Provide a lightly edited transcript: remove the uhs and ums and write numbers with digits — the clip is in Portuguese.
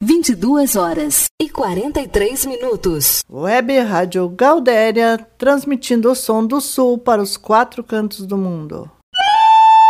22h43. Web Rádio Gaudéria, transmitindo o som do Sul para os 4 cantos do mundo.